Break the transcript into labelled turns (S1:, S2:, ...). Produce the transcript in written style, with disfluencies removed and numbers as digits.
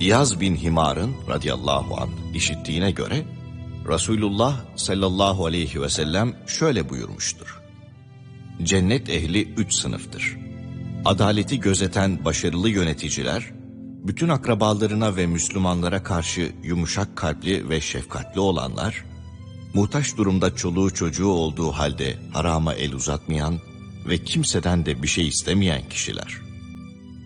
S1: İyaz bin Himar'ın radıyallahu anh işittiğine göre Resulullah sallallahu aleyhi ve sellem şöyle buyurmuştur. Cennet ehli 3 sınıftır. Adaleti gözeten başarılı yöneticiler, bütün akrabalarına ve Müslümanlara karşı yumuşak kalpli ve şefkatli olanlar, muhtaç durumda çoluğu çocuğu olduğu halde harama el uzatmayan ve kimseden de bir şey istemeyen kişiler.